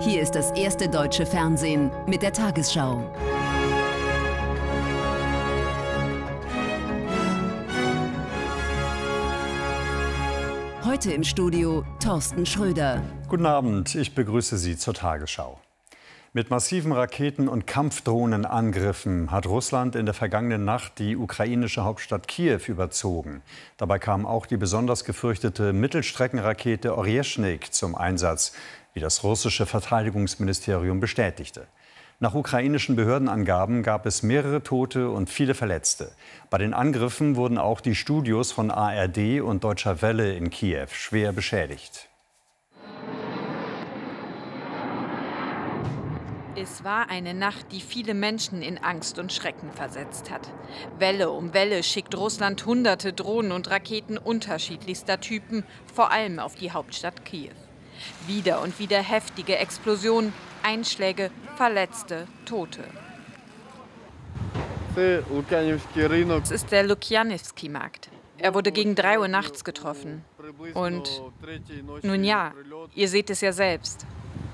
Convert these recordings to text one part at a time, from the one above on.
Hier ist das erste deutsche Fernsehen mit der Tagesschau. Heute im Studio Thorsten Schröder. Guten Abend, ich begrüße Sie zur Tagesschau. Mit massiven Raketen- und Kampfdrohnenangriffen hat Russland in der vergangenen Nacht die ukrainische Hauptstadt Kiew überzogen. Dabei kam auch die besonders gefürchtete Mittelstreckenrakete Oreschnik zum Einsatz, wie das russische Verteidigungsministerium bestätigte. Nach ukrainischen Behördenangaben gab es mehrere Tote und viele Verletzte. Bei den Angriffen wurden auch die Studios von ARD und Deutscher Welle in Kiew schwer beschädigt. Es war eine Nacht, die viele Menschen in Angst und Schrecken versetzt hat. Welle um Welle schickt Russland hunderte Drohnen und Raketen unterschiedlichster Typen, vor allem auf die Hauptstadt Kiew. Wieder und wieder heftige Explosionen, Einschläge, Verletzte, Tote. Es ist der Lukjanewski-Markt. Er wurde gegen 3 Uhr nachts getroffen. Und nun ja, ihr seht es ja selbst.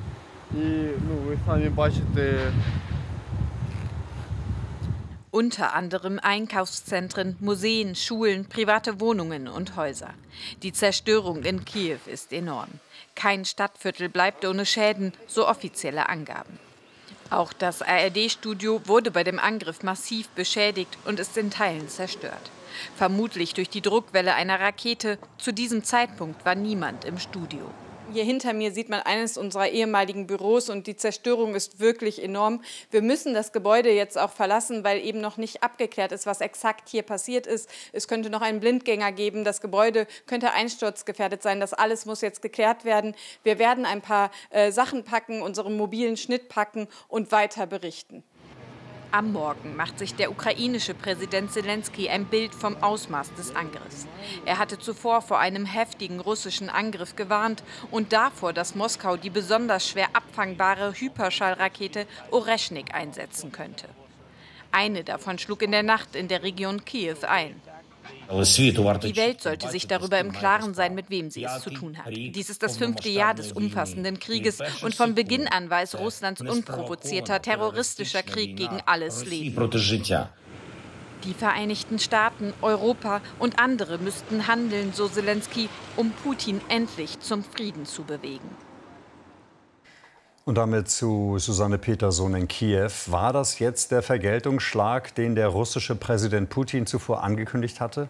Unter anderem Einkaufszentren, Museen, Schulen, private Wohnungen und Häuser. Die Zerstörung in Kiew ist enorm. Kein Stadtviertel bleibt ohne Schäden, so offizielle Angaben. Auch das ARD-Studio wurde bei dem Angriff massiv beschädigt und ist in Teilen zerstört. Vermutlich durch die Druckwelle einer Rakete. Zu diesem Zeitpunkt war niemand im Studio. Hier hinter mir sieht man eines unserer ehemaligen Büros und die Zerstörung ist wirklich enorm. Wir müssen das Gebäude jetzt auch verlassen, weil eben noch nicht abgeklärt ist, was exakt hier passiert ist. Es könnte noch einen Blindgänger geben, das Gebäude könnte einsturzgefährdet sein. Das alles muss jetzt geklärt werden. Wir werden ein paar Sachen packen, unseren mobilen Schnitt packen und weiter berichten. Am Morgen macht sich der ukrainische Präsident Selenskyj ein Bild vom Ausmaß des Angriffs. Er hatte zuvor vor einem heftigen russischen Angriff gewarnt und davor, dass Moskau die besonders schwer abfangbare Hyperschallrakete Oreschnik einsetzen könnte. Eine davon schlug in der Nacht in der Region Kiew ein. Die Welt sollte sich darüber im Klaren sein, mit wem sie es zu tun hat. Dies ist das 5. Jahr des umfassenden Krieges und von Beginn an war es Russlands unprovozierter, terroristischer Krieg gegen alles Leben. Die Vereinigten Staaten, Europa und andere müssten handeln, so Selenskyj, um Putin endlich zum Frieden zu bewegen. Und damit zu Susanne Peterson in Kiew. War das jetzt der Vergeltungsschlag, den der russische Präsident Putin zuvor angekündigt hatte?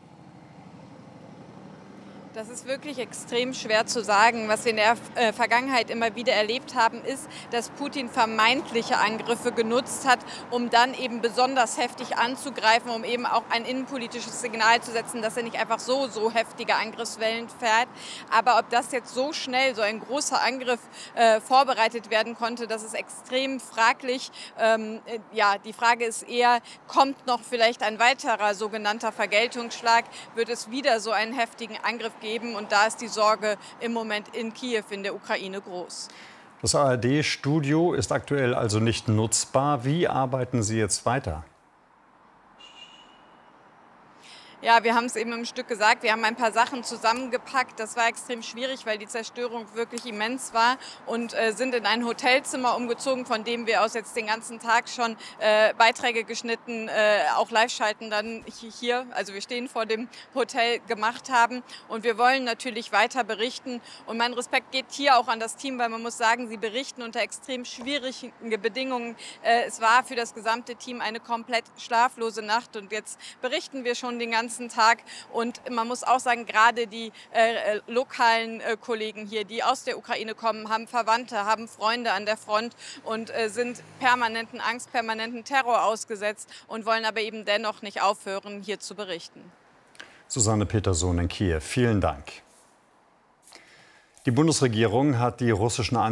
Das ist wirklich extrem schwer zu sagen. Was wir in der Vergangenheit immer wieder erlebt haben, ist, dass Putin vermeintliche Angriffe genutzt hat, um dann eben besonders heftig anzugreifen, um eben auch ein innenpolitisches Signal zu setzen, dass er nicht einfach so heftige Angriffswellen fährt. Aber ob das jetzt so schnell, so ein großer Angriff vorbereitet werden konnte, das ist extrem fraglich. Ja, die Frage ist eher, kommt noch vielleicht ein weiterer sogenannter Vergeltungsschlag? Wird es wieder so einen heftigen Angriff geben? Und da ist die Sorge im Moment in Kiew in der Ukraine groß. Das ARD-Studio ist aktuell also nicht nutzbar. Wie arbeiten Sie jetzt weiter? Ja, wir haben es eben im Stück gesagt, wir haben ein paar Sachen zusammengepackt. Das war extrem schwierig, weil die Zerstörung wirklich immens war und sind in ein Hotelzimmer umgezogen, von dem wir aus jetzt den ganzen Tag schon Beiträge geschnitten, auch Live-Schalten dann hier, also wir stehen vor dem Hotel, gemacht haben. Und wir wollen natürlich weiter berichten. Und mein Respekt geht hier auch an das Team, weil man muss sagen, sie berichten unter extrem schwierigen Bedingungen. Es war für das gesamte Team eine komplett schlaflose Nacht und jetzt berichten wir schon den ganzen Tag. Und man muss auch sagen, gerade die lokalen Kollegen hier, die aus der Ukraine kommen, haben Verwandte, haben Freunde an der Front und sind permanenten Angst, permanenten Terror ausgesetzt und wollen aber eben dennoch nicht aufhören, hier zu berichten. Susanne Peterson in Kiew, vielen Dank. Die Bundesregierung hat die russischen